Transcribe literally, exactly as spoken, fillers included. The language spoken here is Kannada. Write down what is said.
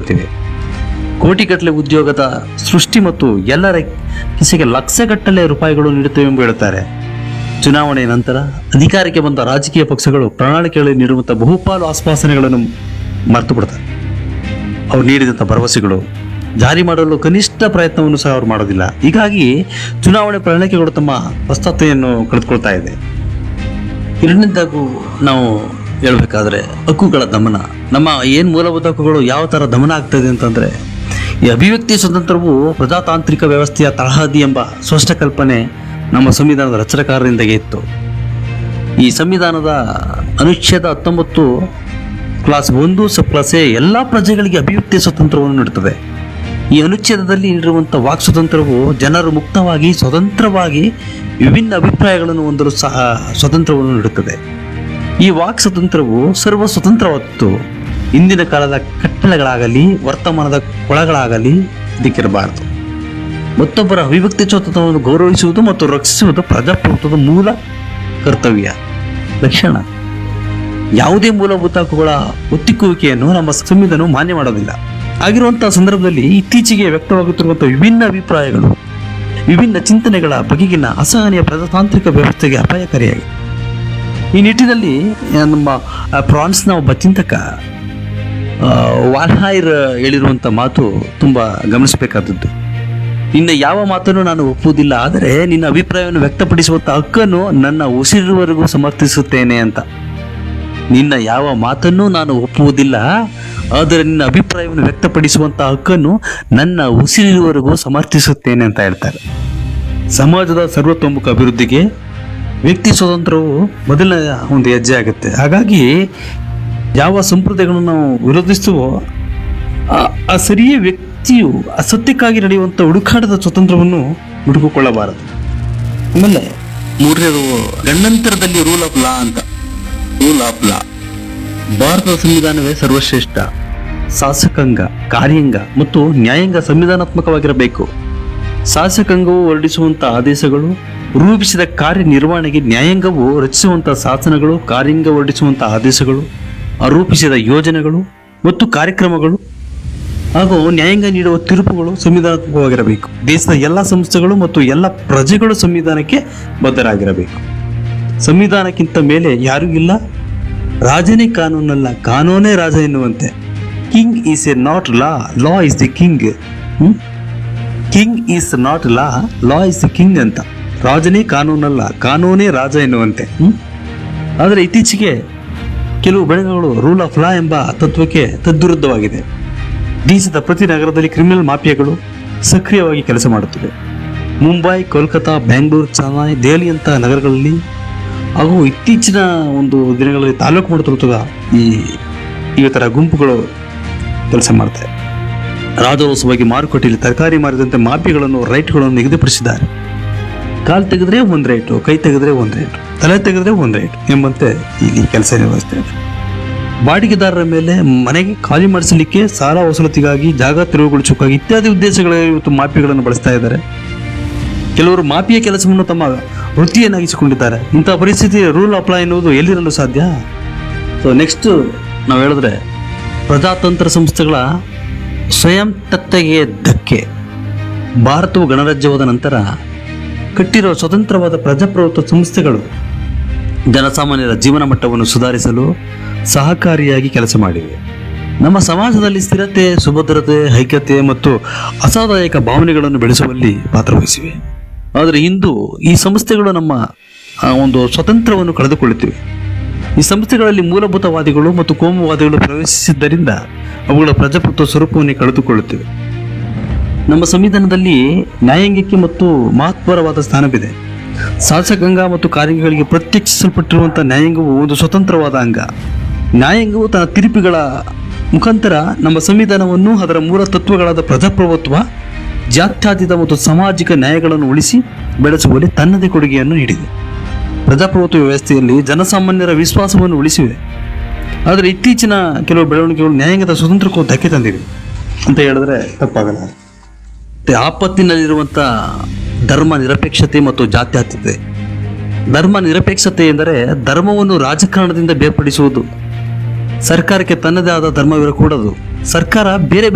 ನೋಡ್ತೀವಿ. ಕೋಟಿಗಟ್ಟಲೆ ಉದ್ಯೋಗದ ಸೃಷ್ಟಿ ಮತ್ತು ಎಲ್ಲರ ಕಿಸೆಗೆ ಲಕ್ಷಗಟ್ಟಲೆ ರೂಪಾಯಿಗಳು ನೀಡುತ್ತವೆ ಎಂದು ಹೇಳುತ್ತಾರೆ. ಚುನಾವಣೆಯ ನಂತರ ಅಧಿಕಾರಕ್ಕೆ ಬಂದ ರಾಜಕೀಯ ಪಕ್ಷಗಳು ಪ್ರಣಾಳಿಕೆಗಳಲ್ಲಿ ನೀಡುವಂಥ ಬಹುಪಾಲು ಆಶ್ವಾಸನೆಗಳನ್ನು ಮರೆತು ಬಿಡ್ತಾರೆ. ಅವ್ರು ನೀಡಿದಂಥ ಭರವಸೆಗಳು ಜಾರಿ ಮಾಡಲು ಕನಿಷ್ಠ ಪ್ರಯತ್ನವನ್ನು ಸಹ ಅವ್ರು ಮಾಡೋದಿಲ್ಲ. ಹೀಗಾಗಿ ಚುನಾವಣೆ ಪ್ರಣಾಳಿಕೆಗಳು ತಮ್ಮ ಪ್ರಸ್ತುತತೆಯನ್ನು ಕಳೆದುಕೊಳ್ತಾ ಇದೆ. ಎರಡನೇದಾಗೂ ನಾವು ಹೇಳ್ಬೇಕಾದ್ರೆ ಹಕ್ಕುಗಳ ದಮನ, ನಮ್ಮ ಏನು ಮೂಲಭೂತ ಹಕ್ಕುಗಳು ಯಾವ ಥರ ದಮನ ಆಗ್ತದೆ ಅಂತಂದರೆ, ಈ ಅಭಿವ್ಯಕ್ತಿ ಸ್ವತಂತ್ರವು ಪ್ರಜಾತಾಂತ್ರಿಕ ವ್ಯವಸ್ಥೆಯ ತಳಹದಿ ಎಂಬ ಸ್ಪಷ್ಟ ಕಲ್ಪನೆ ನಮ್ಮ ಸಂವಿಧಾನದ ರಚನಾಕಾರರಿಂದಾಗೆ ಇತ್ತು. ಈ ಸಂವಿಧಾನದ ಅನುಚ್ಛೇದ ಹತ್ತೊಂಬತ್ತು ಕ್ಲಾಸ್ ಒಂದು ಸಬ್ ಕ್ಲಾಸ್ ಎ ಎಲ್ಲ ಪ್ರಜೆಗಳಿಗೆ ಅಭಿವ್ಯಕ್ತಿ ಸ್ವಾತಂತ್ರ್ಯವನ್ನು ನೀಡುತ್ತದೆ. ಈ ಅನುಚ್ಛೇದದಲ್ಲಿ ನೀಡಿರುವಂಥ ವಾಕ್ ಸ್ವಾತಂತ್ರ್ಯವು ಜನರು ಮುಕ್ತವಾಗಿ ಸ್ವತಂತ್ರವಾಗಿ ವಿಭಿನ್ನ ಅಭಿಪ್ರಾಯಗಳನ್ನು ಹೊಂದಲು ಸಹ ಸ್ವಾತಂತ್ರ್ಯವನ್ನು ನೀಡುತ್ತದೆ. ಈ ವಾಕ್ ಸ್ವಾತಂತ್ರ್ಯವು ಸರ್ವ ಸ್ವತಂತ್ರವತ್ತು ಇಂದಿನ ಕಾಲದ ಕಟ್ಟಳೆಗಳಾಗಲಿ ವರ್ತಮಾನದ ಕೊಳಗಳಾಗಲಿ ಇದಕ್ಕಿರಬಾರದು. ಮತ್ತೊಬ್ಬರ ಅಭಿವ್ಯಕ್ತಿ ಸ್ವಾತಂತ್ರ್ಯವನ್ನು ಗೌರವಿಸುವುದು ಮತ್ತು ರಕ್ಷಿಸುವುದು ಪ್ರಜಾಪ್ರಭುತ್ವದ ಮೂಲ ಕರ್ತವ್ಯ ಲಕ್ಷಣ. ಯಾವುದೇ ಮೂಲಭೂತ ಹಕ್ಕುಗಳ ಒತ್ತಿಕ್ಕುವಿಕೆಯನ್ನು ನಮ್ಮ ಸಂವಿಧಾನವು ಮಾನ್ಯ ಮಾಡೋದಿಲ್ಲ. ಆಗಿರುವಂತಹ ಸಂದರ್ಭದಲ್ಲಿ ಇತ್ತೀಚೆಗೆ ವ್ಯಕ್ತವಾಗುತ್ತಿರುವಂಥ ವಿಭಿನ್ನ ಅಭಿಪ್ರಾಯಗಳು, ವಿಭಿನ್ನ ಚಿಂತನೆಗಳ ಬಗೆಗಿನ ಅಸಹನೀಯ ಪ್ರಜಾತಾಂತ್ರಿಕ ವ್ಯವಸ್ಥೆಗೆ ಅಪಾಯಕಾರಿಯಾಗಿದೆ. ಈ ನಿಟ್ಟಿನಲ್ಲಿ ನಮ್ಮ ಫ್ರಾನ್ಸ್ನ ಒಬ್ಬ ಚಿಂತಕ ವಾಲ್ಹಾಯರ್ ಹೇಳಿರುವಂಥ ಮಾತು ತುಂಬ ಗಮನಿಸಬೇಕಾದದ್ದು. ನಿನ್ನ ಯಾವ ಮಾತನ್ನು ನಾನು ಒಪ್ಪುವುದಿಲ್ಲ, ಆದರೆ ನಿನ್ನ ಅಭಿಪ್ರಾಯವನ್ನು ವ್ಯಕ್ತಪಡಿಸುವಂಥ ಹಕ್ಕನ್ನು ನನ್ನ ಉಸಿರುವರೆಗೂ ಸಮರ್ಥಿಸುತ್ತೇನೆ ಅಂತ. ನಿನ್ನ ಯಾವ ಮಾತನ್ನು ನಾನು ಒಪ್ಪುವುದಿಲ್ಲ, ಆದರೆ ನಿನ್ನ ಅಭಿಪ್ರಾಯವನ್ನು ವ್ಯಕ್ತಪಡಿಸುವಂಥ ಹಕ್ಕನ್ನು ನನ್ನ ಉಸಿರಿರುವವರೆಗೂ ಸಮರ್ಥಿಸುತ್ತೇನೆ ಅಂತ ಹೇಳ್ತಾರೆ. ಸಮಾಜದ ಸರ್ವತೋಮುಖ ಅಭಿವೃದ್ಧಿಗೆ ವ್ಯಕ್ತಿ ಸ್ವಾತಂತ್ರ್ಯವು ಮೊದಲನೇ ಒಂದು ಹೆಜ್ಜೆ ಆಗುತ್ತೆ. ಹಾಗಾಗಿ ಯಾವ ಸಂಪ್ರದಾಯಗಳನ್ನು ನಾವು ವಿರೋಧಿಸುವೋ ಆ ಸರಿಯೇ ವ್ಯಕ್ತಿಯು ಅಸತ್ಯಕ್ಕಾಗಿ ನಡೆಯುವಂಥ ಹುಡುಕಾಟದ ಸ್ವಾತಂತ್ರ್ಯವನ್ನು ಹುಡುಕಿಕೊಳ್ಳಬಾರದು. ಆಮೇಲೆ ಮೂರನೇದು ಗಂಡಂತರದಲ್ಲಿ ರೂಲ್ ಆಫ್ ಲಾ ಅಂತ. ರೂಲ್ ಆಫ್ ಲಾ ಭಾರತದ ಸಂವಿಧಾನವೇ ಸರ್ವಶ್ರೇಷ್ಠ. ಶಾಸಕಾಂಗ, ಕಾರ್ಯಾಂಗ ಮತ್ತು ನ್ಯಾಯಾಂಗ ಸಂವಿಧಾನಾತ್ಮಕವಾಗಿರಬೇಕು. ಶಾಸಕಾಂಗವು ಹೊರಡಿಸುವಂಥ ಆದೇಶಗಳು, ರೂಪಿಸಿದ ಕಾರ್ಯನಿರ್ವಹಣೆಗೆ ನ್ಯಾಯಾಂಗವು ರಚಿಸುವಂಥ ಶಾಸನಗಳು, ಕಾರ್ಯಾಂಗ ಹೊರಡಿಸುವಂಥ ಆದೇಶಗಳು, ರೂಪಿಸಿದ ಯೋಜನೆಗಳು ಮತ್ತು ಕಾರ್ಯಕ್ರಮಗಳು ಹಾಗೂ ನ್ಯಾಯಾಂಗ ನೀಡುವ ತೀರ್ಪುಗಳು ಸಂವಿಧಾನಾತ್ಮಕವಾಗಿರಬೇಕು. ದೇಶದ ಎಲ್ಲ ಸಂಸ್ಥೆಗಳು ಮತ್ತು ಎಲ್ಲ ಪ್ರಜೆಗಳು ಸಂವಿಧಾನಕ್ಕೆ ಬದ್ಧರಾಗಿರಬೇಕು. ಸಂವಿಧಾನಕ್ಕಿಂತ ಮೇಲೆ ಯಾರೂ ಇಲ್ಲ, ರಾಜನೇ ಕಾನೂನಲ್ಲ, ಕಾನೂನೇ ರಾಜ ಎನ್ನುವಂತೆ. King is A not law, law is the king. King is not law, law is the king ಅಂತ. ರಾಜನೇ ಕಾನೂನಲ್ಲ, ಕಾನೂನೇ ರಾಜ ಎನ್ನುವಂತೆ. ಆದರೆ ಇತ್ತೀಚೆಗೆ ಕೆಲವು ಬೆಳಗುಗಳು ರೂಲ್ ಆಫ್ ಲಾ ಎಂಬ ತತ್ವಕ್ಕೆ ತದ್ವಿರುದ್ಧವಾಗಿದೆ. ದೇಶದ ಪ್ರತಿ ನಗರದಲ್ಲಿ ಕ್ರಿಮಿನಲ್ ಮಾಫಿಯಾಗಳು ಸಕ್ರಿಯವಾಗಿ ಕೆಲಸ ಮಾಡುತ್ತಿವೆ. ಮುಂಬೈ, ಕೋಲ್ಕತಾ, ಬೆಂಗಳೂರು, ಚೆನ್ನೈ, ದೆಹಲಿಯಂತಹ ನಗರಗಳಲ್ಲಿ ಹಾಗೂ ಇತ್ತೀಚಿನ ಒಂದು ದಿನಗಳಲ್ಲಿ ತಾಲೂಕು ಮಟ್ಟದ ಈ ಈ ಥರ ಗುಂಪುಗಳು ಕೆಲಸ ಮಾಡ್ತಾರೆ. ರಾಜೋತ್ಸವವಾಗಿ ಮಾರುಕಟ್ಟೆಯಲ್ಲಿ ತರಕಾರಿ ಮಾರಿದಂತೆ ಮಾಫಿಯಾಗಳನ್ನು ರೈಟ್ಗಳನ್ನು ನಿಗದಿಪಡಿಸಿದ್ದಾರೆ. ಕಾಲು ತೆಗೆದ್ರೆ ಒಂದು ರೇಟು, ಕೈ ತೆಗೆದ್ರೆ ಒಂದು ರೇಟು, ತಲೆ ತೆಗೆದ್ರೆ ಒಂದು ರೇಟು ಎಂಬಂತೆ ಇಲ್ಲಿ ಕೆಲಸ ನಿರ್ವಹಿಸ್ತಾರೆ. ಬಾಡಿಗೆದಾರರ ಮೇಲೆ ಮನೆಗೆ ಖಾಲಿ ಮಾಡಿಸಲಿಕ್ಕೆ, ಸಾಲ ವಸೂಲತಿಗಾಗಿ, ಜಾಗ ತೆರವುಗೊಳಿಸೋಕ್ಕಾಗಿ ಇತ್ಯಾದಿ ಉದ್ದೇಶಗಳಲ್ಲಿ ಇವತ್ತು ಮಾಫಿಯಾಗಳನ್ನು ಬಳಸ್ತಾ ಇದ್ದಾರೆ. ಕೆಲವರು ಮಾಫಿಯಾ ಕೆಲಸವನ್ನು ತಮ್ಮ ವೃತ್ತಿಯನ್ನಾಗಿಸಿಕೊಂಡಿದ್ದಾರೆ. ಇಂಥ ಪರಿಸ್ಥಿತಿ ರೂಲ್ ಆಫ್ ಲಾ ಎನ್ನುವುದು ಎಲ್ಲಿರಲು ಸಾಧ್ಯ? ಸೊ ನೆಕ್ಸ್ಟ್ ನಾವು ಹೇಳಿದ್ರೆ ಪ್ರಜಾತಂತ್ರ ಸಂಸ್ಥೆಗಳ ಸ್ವಯಂತತ್ತೆಗೆ ಧಕ್ಕೆ. ಭಾರತವು ಗಣರಾಜ್ಯವಾದ ನಂತರ ಕಟ್ಟಿರುವ ಸ್ವತಂತ್ರವಾದ ಪ್ರಜಾಪ್ರಭುತ್ವ ಸಂಸ್ಥೆಗಳು ಜನಸಾಮಾನ್ಯರ ಜೀವನ ಮಟ್ಟವನ್ನು ಸುಧಾರಿಸಲು ಸಹಕಾರಿಯಾಗಿ ಕೆಲಸ ಮಾಡಿವೆ. ನಮ್ಮ ಸಮಾಜದಲ್ಲಿ ಸ್ಥಿರತೆ, ಸುಭದ್ರತೆ, ಐಕ್ಯತೆ ಮತ್ತು ಅಸಾದಾಯಕ ಭಾವನೆಗಳನ್ನು ಬೆಳೆಸುವಲ್ಲಿ ಪಾತ್ರವಹಿಸಿವೆ. ಆದರೆ ಇಂದು ಈ ಸಂಸ್ಥೆಗಳು ನಮ್ಮ ಒಂದು ಸ್ವತಂತ್ರವನ್ನು ಕಳೆದುಕೊಳ್ಳುತ್ತಿವೆ. ಈ ಸಂಸ್ಥೆಗಳಲ್ಲಿ ಮೂಲಭೂತವಾದಿಗಳು ಮತ್ತು ಕೋಮುವಾದಿಗಳು ಪ್ರವೇಶಿಸಿದ್ದರಿಂದ ಅವುಗಳ ಪ್ರಜಾಪ್ರಭುತ್ವ ಸ್ವರೂಪವನ್ನು ಕಳೆದುಕೊಳ್ಳುತ್ತಿವೆ. ನಮ್ಮ ಸಂವಿಧಾನದಲ್ಲಿ ನ್ಯಾಯಾಂಗಕ್ಕೆ ಮತ್ತು ಮಹತ್ವರವಾದ ಸ್ಥಾನವಿದೆ. ಶಾಸಕಾಂಗ ಮತ್ತು ಕಾರ್ಯಾಂಗಗಳಿಗೆ ಪ್ರತ್ಯೇಕಿಸಲ್ಪಟ್ಟಿರುವಂಥ ನ್ಯಾಯಾಂಗವು ಒಂದು ಸ್ವತಂತ್ರವಾದ ಅಂಗ. ನ್ಯಾಯಾಂಗವು ತನ್ನ ತೀರ್ಪುಗಳ ಮುಖಾಂತರ ನಮ್ಮ ಸಂವಿಧಾನವನ್ನು, ಅದರ ಮೂಲ ತತ್ವಗಳಾದ ಪ್ರಜಾಪ್ರಭುತ್ವ, ಜಾತ್ಯತೀತ ಮತ್ತು ಸಾಮಾಜಿಕ ನ್ಯಾಯಗಳನ್ನು ಉಳಿಸಿ ಬೆಳೆಸುವಲ್ಲಿ ತನ್ನದೇ ಕೊಡುಗೆಯನ್ನು ನೀಡಿದೆ. ಪ್ರಜಾಪ್ರಭುತ್ವ ವ್ಯವಸ್ಥೆಯಲ್ಲಿ ಜನಸಾಮಾನ್ಯರ ವಿಶ್ವಾಸವನ್ನು ಉಳಿಸಿವೆ. ಆದರೆ ಇತ್ತೀಚಿನ ಕೆಲವು ಬೆಳವಣಿಗೆಗಳು ನ್ಯಾಯಾಂಗದ ಸ್ವತಂತ್ರಕ್ಕೂ ಧಕ್ಕೆ ತಂದಿವೆ ಅಂತ ಹೇಳಿದ್ರೆ ತಪ್ಪಾಗಲ್ಲ. ಆಪತ್ತಿನಲ್ಲಿರುವಂಥ ಧರ್ಮ ನಿರಪೇಕ್ಷತೆ ಮತ್ತು ಜಾತ್ಯತೀತತೆ. ಧರ್ಮ ನಿರಪೇಕ್ಷತೆ ಎಂದರೆ ಧರ್ಮವನ್ನು ರಾಜಕಾರಣದಿಂದ ಬೇರ್ಪಡಿಸುವುದು. ಸರ್ಕಾರಕ್ಕೆ ತನ್ನದೇ ಆದ ಧರ್ಮವಿರಕೂಡದು. ಸರ್ಕಾರ ಬೇರೆ